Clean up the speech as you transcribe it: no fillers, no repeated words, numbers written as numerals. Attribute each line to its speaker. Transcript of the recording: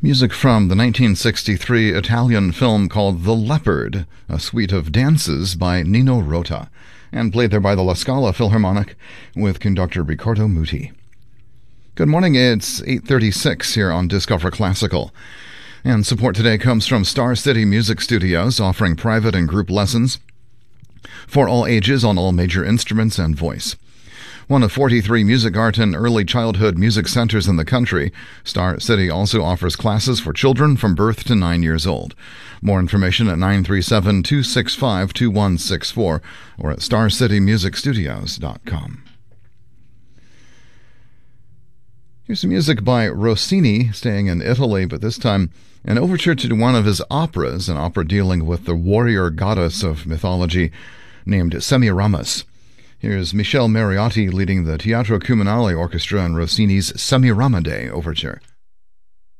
Speaker 1: Music from the 1963 Italian film called The Leopard, a suite of dances by Nino Rota, and played there by the La Scala Philharmonic with conductor Riccardo Muti. Good morning, it's 8:36 here on Discover Classical. And support today comes from Star City Music Studios, offering private and group lessons for all ages on all major instruments and voice. One of 43 music art and early childhood music centers in the country, Star City also offers classes for children from birth to 9 years old. More information at 937-265-2164 or at starcitymusicstudios.com. Here's some music by Rossini, staying in Italy, but this time an overture to one of his operas, an opera dealing with the warrior goddess of mythology named Semiramis. Here's Michele Mariotti leading the Teatro Comunale Orchestra in Rossini's Semiramide overture.